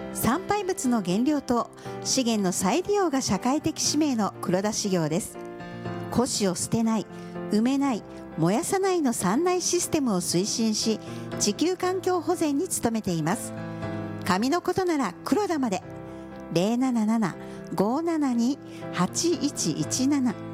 産廃物の減量と資源の再利用が社会的使命の黒田事業です。古紙を捨てない、埋めない、燃やさないの3内システムを推進し、地球環境保全に努めています。紙のことなら黒田まで。077-572-8117